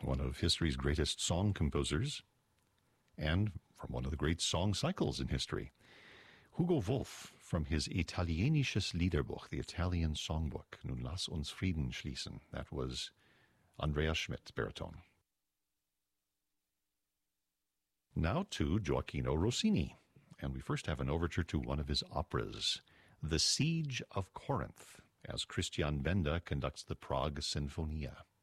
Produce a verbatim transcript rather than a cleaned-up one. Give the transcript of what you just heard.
one of history's greatest song composers, and from one of the great song cycles in history. Hugo Wolf, from his Italienisches Liederbuch, the Italian Songbook, Nun lass uns Frieden schließen. That was Andreas Schmidt, baritone. Now to Gioacchino Rossini, and we first have an overture to one of his operas, The Siege of Corinth, as Christian Benda conducts the Prague Sinfonia.